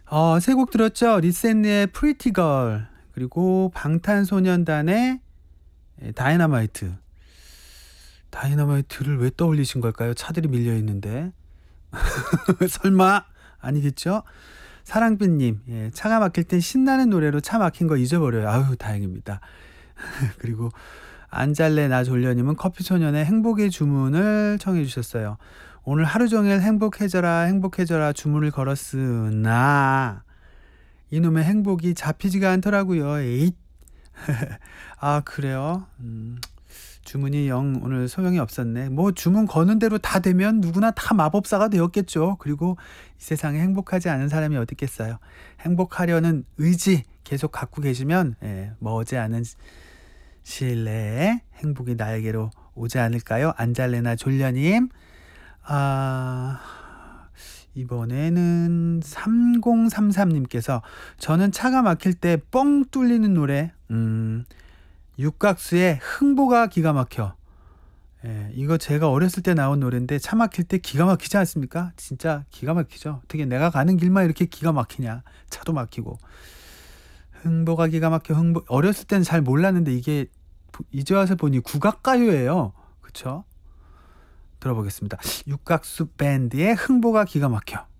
세 곡 들었죠? 리센의 프리티 걸, 그리고 방탄소년단의 다이너마이트. 다이너마이트를 왜 떠올리신 걸까요? 차들이 밀려 있는데. 설마 아니겠죠? 사랑빛님, 차가 막힐 땐 신나는 노래로 차 막힌 거 잊어버려요. 아유, 다행입니다. 그리고 안잘래 나 졸려님은 커피소년의 행복의 주문을 청해 주셨어요. 오늘 하루 종일 행복해져라 행복해져라 주문을 걸었으나 이놈의 행복이 잡히지가 않더라고요. 에잇. 아, 그래요? 주문이 영 오늘 소용이 없었네. 뭐 주문 거는 대로 다 되면 누구나 다 마법사가 되었겠죠. 그리고 이 세상에 행복하지 않은 사람이 어디 있겠어요. 행복하려는 의지 계속 갖고 계시면 머지 않은 시일 내에 행복이 나에게로 오지 않을까요? 안잘레나 졸려님. 이번에는 3033님께서 저는 차가 막힐 때 뻥 뚫리는 노래 육각수의 흥보가 기가 막혀. 이거 제가 어렸을 때 나온 노래인데 차 막힐 때 기가 막히지 않습니까? 진짜 기가 막히죠. 어떻게 내가 가는 길만 이렇게 기가 막히냐. 차도 막히고. 흥보가 기가 막혀. 흥보. 어렸을 때는 잘 몰랐는데 이게 이제 와서 보니 국악가요예요. 그쵸? 들어보겠습니다. 육각수 밴드의 흥보가 기가 막혀.